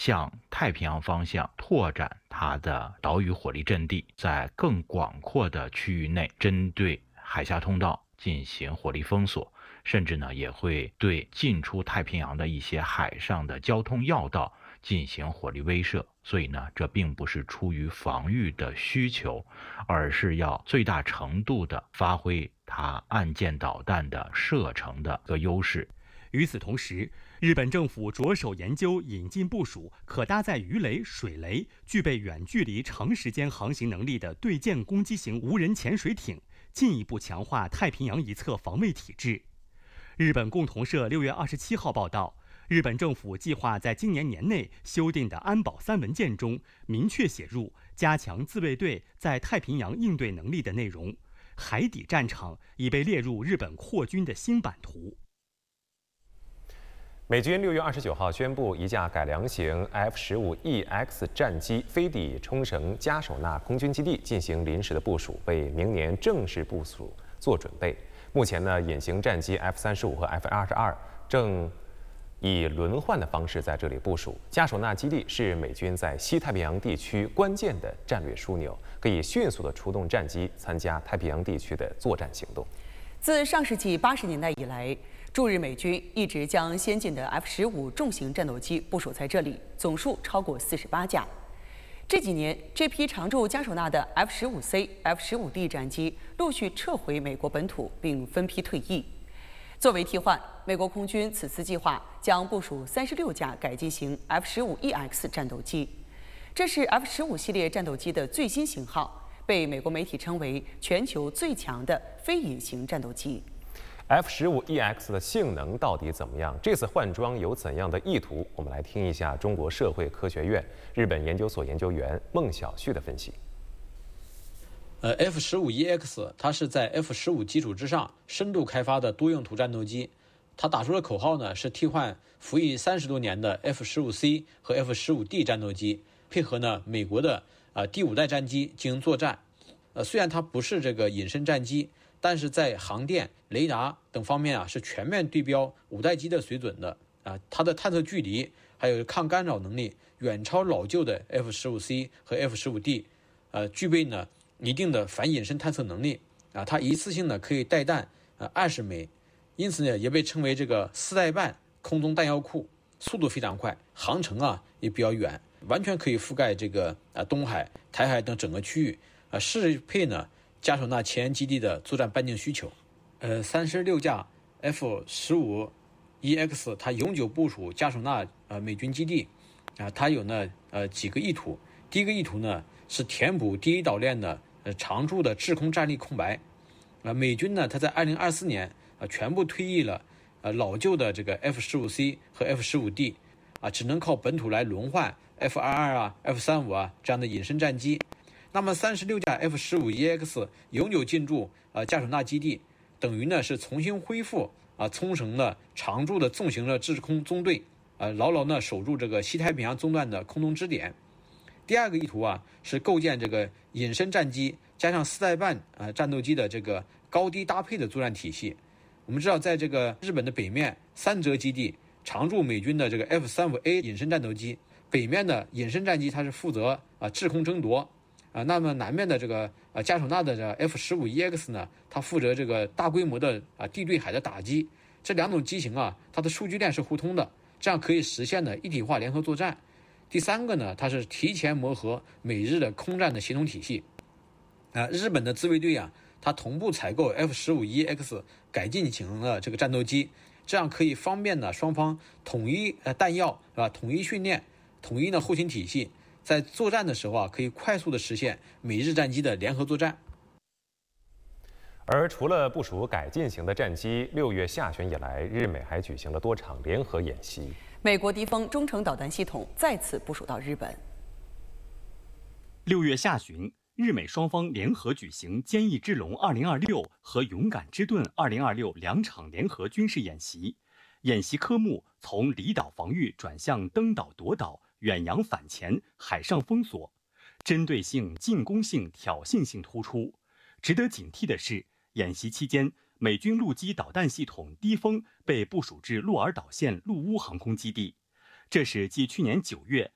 向太平洋方向拓展它的岛屿火力阵地，在更广阔的区域内针对海峡通道进行火力封锁，甚至呢也会对进出太平洋的一些海上的交通要道进行火力威慑。所以呢，这并不是出于防御的需求，而是要最大程度的发挥它岸舰导弹的射程的一个优势。 与此同时，日本政府着手研究引进部署可搭载鱼雷、水雷、具备远距离长时间航行能力的对舰攻击型无人潜水艇，进一步强化太平洋一侧防卫体制。日本共同社6月27号报道，日本政府计划在今年年内修订的安保3文件中，明确写入加强自卫队在太平洋应对能力的内容。海底战场已被列入日本扩军的新版图。 美军6月29号宣布，一架改良型 F-15EX 战机飞抵冲绳加手纳空军基地进行临时的部署，为明年正式部署做准备。目前呢，隐形战机 F-35和 F-22正以轮换的方式在这里部署。加手纳基地是美军在西太平洋地区关键的战略枢纽，可以迅速地出动战机参加太平洋地区的作战行动。 自上世纪80年代以来，驻日美军一直将先进的 F-15重型战斗机部署在这里，总数超过48架。这几年，这批常驻加手纳的 F-15C、F-15D 战机陆续撤回美国本土，并分批退役。作为替换，美国空军此次计划将部署36架改进型 F-15EX 战斗机，这是 F-15系列战斗机的最新型号，被美国媒体称为全球最强的非隐形战斗机。 F-15EX 的性能到底怎么样？这次换装有怎样的意图？我们来听一下中国社会科学院日本研究所研究员孟晓旭的分析。 F-15EX 它是在 F-15基础之上深度开发的多用途战斗机，它打出的口号呢是替换服役30多年的 F-15C 和 F-15D 战斗机，配合呢美国的第5代战机进行作战。虽然它不是这个隐身战机，但是在航电、雷达等方面是全面对标5代机的水准的它的探测距离还有抗干扰能力远超老旧的 F-15C 和 F-15D，具备呢一定的反隐身探测能力它一次性呢可以带弹20枚，因此呢也被称为这个4代半空中弹药库，速度非常快，航程也比较远，完全可以覆盖这个东海、台海等整个区域适配呢加手纳前沿基地的作战半径需求。36架 F-15EX 它永久部署加手纳美军基地它有呢几个意图。第一个意图呢是填补第一岛链的常驻的制空战力空白。美军呢它在2024年全部退役了老旧的这个 F-15C 和 F-15D 只能靠本土来轮换 F-22 F-35这样的隐身战机。那么36架 F-15EX 永久进驻加手纳基地，等于呢是重新恢复冲绳的常驻的重型的制空中队，牢牢呢守住这个西太平洋中段的空中支点。第二个意图是构建这个隐身战机加上4代半战斗机的这个高低搭配的作战体系。我们知道，在这个日本的北面三泽基地常驻美军的这个 F-35A 隐身战斗机，北面的隐身战机它是负责制空争夺。那么南面的这个加手纳的这 F-15EX 呢，它负责这个大规模的地对海的打击。这两种机型它的数据链是互通的，这样可以实现呢一体化联合作战。第三个呢，它是提前磨合美日的空战的协同体系。日本的自卫队它同步采购 F-15EX 改进型的这个战斗机，这样可以方便呢双方统一弹药统一训练，统一呢后勤体系。在作战的时候可以快速的实现美日战机的联合作战。 而除了部署改进型的战机，6月下旬以来，日美还举行了多场联合演习。 美国敌方中程导弹系统再次部署到日本。 6月下旬，日美双方联合举行“坚毅之龙2026”和“勇敢之盾2026”两场联合军事演习。演习科目从离岛防御转向登岛夺岛、远洋反潜、海上封锁，针对性、进攻性、挑衅性突出。值得警惕的是，演习期间，美军陆基导弹系统低风被部署至鹿儿岛县陆乌航空基地，这是继去年9月